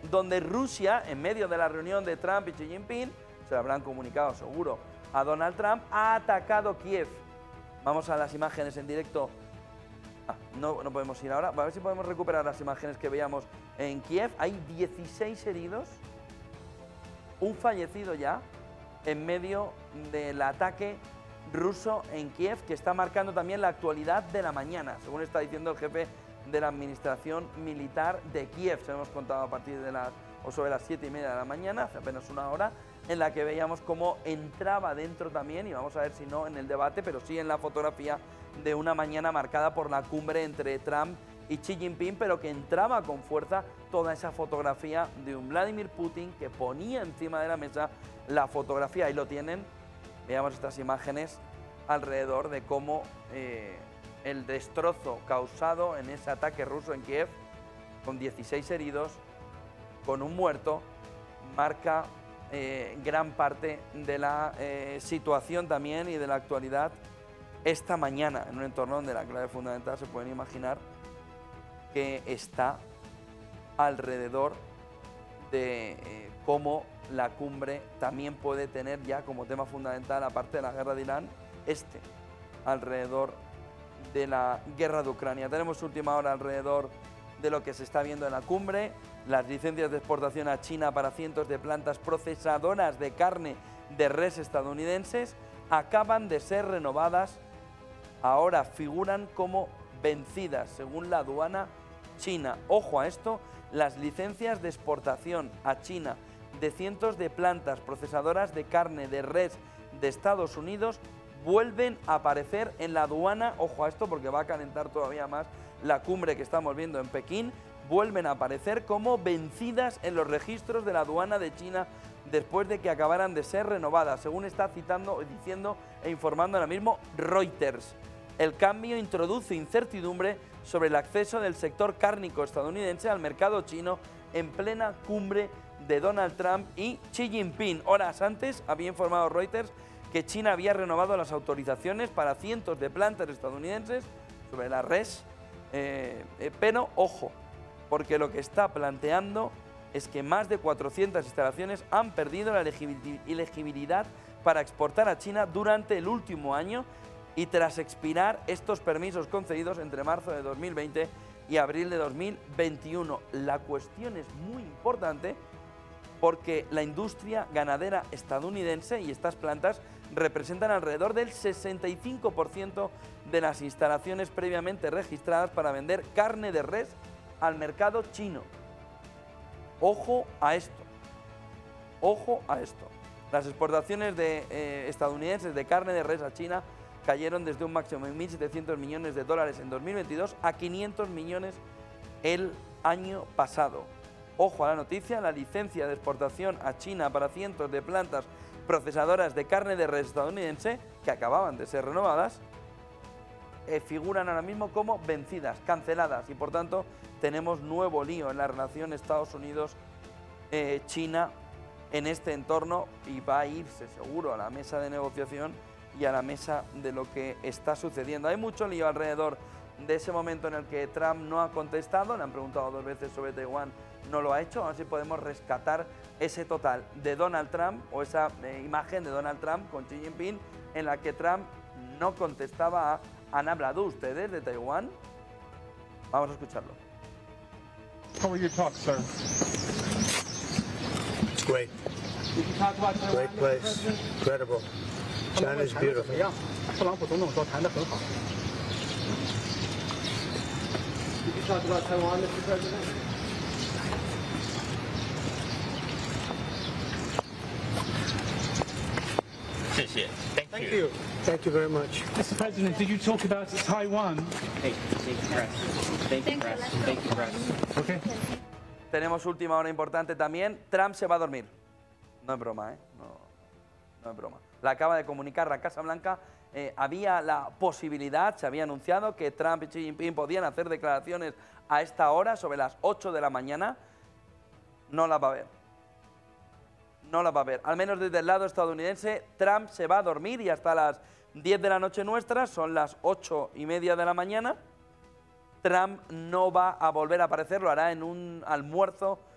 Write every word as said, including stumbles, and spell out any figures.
donde Rusia, en medio de la reunión de Trump y Xi Jinping, se lo habrán comunicado seguro a Donald Trump, ha atacado Kiev. Vamos a las imágenes en directo. Ah, no, no podemos ir ahora. A ver si podemos recuperar las imágenes que veíamos en Kiev. Hay dieciséis heridos, un fallecido ya, en medio del ataque ruso en Kiev, que está marcando también la actualidad de la mañana, según está diciendo el jefe de la administración militar de Kiev. Se lo hemos contado a partir de las, o sobre las siete y media de la mañana, hace apenas una hora, en la que veíamos cómo entraba dentro también, y vamos a ver si no en el debate, pero sí en la fotografía de una mañana marcada por la cumbre entre Trump y Xi Jinping, pero que entraba con fuerza toda esa fotografía de un Vladimir Putin que ponía encima de la mesa la fotografía. Ahí lo tienen, veamos estas imágenes alrededor de cómo eh, el destrozo causado en ese ataque ruso en Kiev, con dieciséis heridos, con un muerto, marca eh, gran parte de la eh, situación también y de la actualidad esta mañana, en un entorno donde la clave fundamental se pueden imaginar que está alrededor de eh, cómo la cumbre también puede tener ya como tema fundamental, aparte de la guerra de Irán, este, alrededor de la guerra de Ucrania. Tenemos última hora alrededor de lo que se está viendo en la cumbre, las licencias de exportación a China para cientos de plantas procesadoras de carne de res estadounidenses acaban de ser renovadas, ahora figuran como vencidas según la aduana china. Ojo a esto, las licencias de exportación a China de cientos de plantas procesadoras de carne de res de Estados Unidos vuelven a aparecer en la aduana. Ojo a esto porque va a calentar todavía más la cumbre que estamos viendo en Pekín. Vuelven a aparecer como vencidas en los registros de la aduana de China después de que acabaran de ser renovadas, según está citando, diciendo e informando ahora mismo Reuters. El cambio introduce incertidumbre sobre el acceso del sector cárnico estadounidense al mercado chino en plena cumbre de Donald Trump y Xi Jinping. Horas antes había informado Reuters que China había renovado las autorizaciones para cientos de plantas estadounidenses sobre la res, eh, eh, pero ojo, porque lo que está planteando es que más de cuatrocientas instalaciones han perdido la elegibilidad para exportar a China durante el último año y tras expirar estos permisos concedidos entre marzo de dos mil veinte y abril de dos mil veintiuno. La cuestión es muy importante porque la industria ganadera estadounidense y estas plantas representan alrededor del sesenta y cinco por ciento de las instalaciones previamente registradas para vender carne de res al mercado chino. Ojo a esto, ojo a esto. Las exportaciones de, eh, estadounidenses de carne de res a China cayeron desde un máximo de mil setecientos millones de dólares en dos mil veintidós a quinientos millones el año pasado. Ojo a la noticia, la licencia de exportación a China para cientos de plantas procesadoras de carne de res estadounidense, que acababan de ser renovadas, eh, figuran ahora mismo como vencidas, canceladas, y por tanto tenemos nuevo lío en la relación Estados Unidos-China en este entorno, y va a irse seguro a la mesa de negociación y a la mesa de lo que está sucediendo. Hay mucho lío alrededor de ese momento en el que Trump no ha contestado, le han preguntado dos veces sobre Taiwán, no lo ha hecho. A ver si podemos rescatar ese total de Donald Trump o esa eh, imagen de Donald Trump con Xi Jinping en la que Trump no contestaba a ¿han hablado ustedes de Taiwán? Vamos a escucharlo. How were your talks, sir? It's great. Did you talk about Taiwan? Great place. Incredible. China is beautiful. 特朗普总统说谈得很好。Did you talk about Taiwan, Mister President? Thank, Thank you. you. Thank you very much. Mister President, did you talk about Taiwan? Thank you, thank you, press. Thank you, press. Thank you, press. Okay. Tenemos última hora importante también. Trump se va a dormir. No es broma, ¿eh? No, no es broma. La acaba de comunicar la Casa Blanca. Eh, había la posibilidad, se había anunciado que Trump y Xi Jinping podían hacer declaraciones a esta hora, sobre las ocho de la mañana. No la va a ver. No la va a ver. Al menos desde el lado estadounidense, Trump se va a dormir y hasta las diez de la noche nuestras, son las ocho y media de la mañana, Trump no va a volver a aparecer, lo hará en un almuerzo